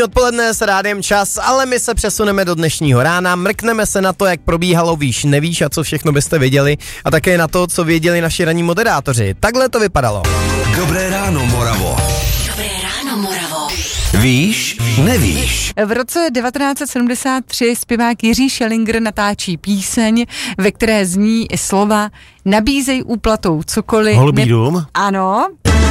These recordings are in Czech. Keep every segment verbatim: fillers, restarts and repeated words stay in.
Odpoledne s Rádiem Čas, ale my se přesuneme do dnešního rána, mrkneme se na to, jak probíhalo Víš, nevíš a co všechno byste věděli a také na to, co věděli naši ranní moderátoři. Takhle to vypadalo. Dobré ráno, Moravo. Dobré ráno, Moravo. Víš, nevíš. V roce devatenáct set sedmdesát tři zpěvák Jiří Schellinger natáčí píseň, ve které zní slova nabízej úplatou cokoliv. Holubý dům? Ano.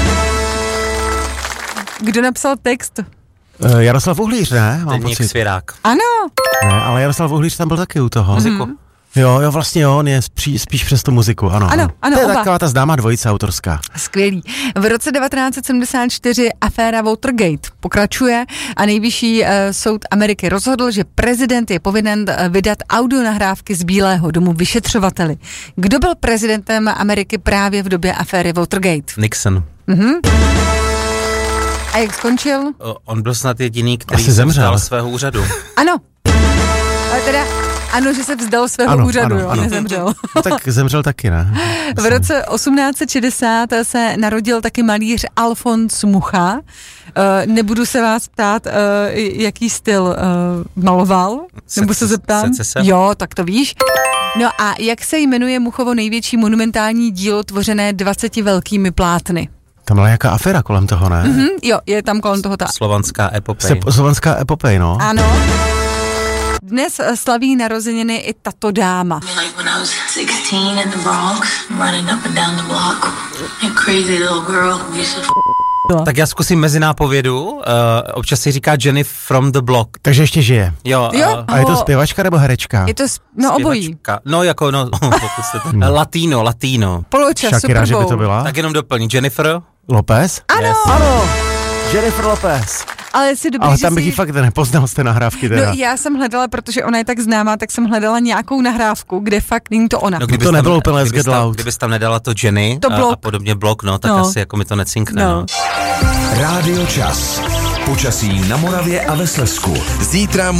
Kdo napsal text? Uh, Jaroslav Uhlíř, ne? Mám Deník pocit. Svěrák. Ano. Ne, ale Jaroslav Uhlíř tam byl taky u toho. Muziku. Mhm. Jo, jo, vlastně jo, on je spíš, spíš přes tu muziku, ano. Ano, ano, To je oba. taková ta známá dvojice autorská. Skvělý. V roce devatenáct set sedmdesát čtyři aféra Watergate pokračuje a nejvyšší uh, soud Ameriky rozhodl, že prezident je povinen uh, vydat audionahrávky z Bílého domu vyšetřovateli. Kdo byl prezidentem Ameriky právě v době aféry Watergate? Nixon. Mhm. A jak skončil? O, on byl snad jediný, který Asi se zemřel. vzdal svého úřadu. Ano. Ale teda, ano, že se vzdal svého Ano, úřadu, ano, jo, ano. nezemřel. No, tak zemřel taky, ne? V roce osmnáct set šedesát se narodil taky malíř Alfons Mucha. Uh, nebudu se vás ptát, uh, jaký styl uh, maloval, nebo se zeptám. Secese? Jo, tak to víš. No a jak se jmenuje Muchovo největší monumentální dílo tvořené dvaceti velkými plátny? Tam byla jaká aféra kolem toho, ne? Mhm, jo, je tam kolem toho ta... Slovanská epopej. Se, slovenská epopej, no. Ano. Dnes slaví narozeniny i tato dáma. Like when I was sixteen in the Bronx, running up and down the block, a crazy little girl who used to Tak já zkusím mezinápovědu. Uh, občas si říká Jenny from the block. Takže ještě žije. Jo. Jo. Uh, A je to zpěvačka nebo herečka? Je to, sp- no obojí. zpěvačka. No jako, no, pokud jste to... Latino, latino. Poločas, Shakira, Super že by Bowl. to byla? Tak jenom doplní. Jennifer? Lopez? Ano, Yes. Ano, Jennifer Lopez. ale si dobrý, Ale že tam bych si... ji fakt nepoznal z té nahrávky teda. No já jsem hledala, protože ona je tak známá, tak jsem hledala nějakou nahrávku, kde fakt není to ona. No, to nebylo úplně Let's kdybys Get tam, Loud. kdybys tam nedala to Jenny To a, blok. a podobně blok, no, tak No. asi jako mi to necinkne. No. No. Rádio Čas. Počasí na Moravě a ve Slezsku. Zítra